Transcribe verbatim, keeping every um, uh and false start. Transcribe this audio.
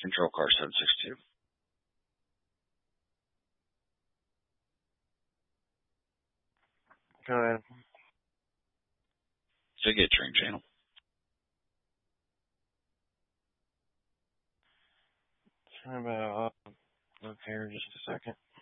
Control car seven six two. Go ahead. Figure train channel. Try about uh, look here just a second.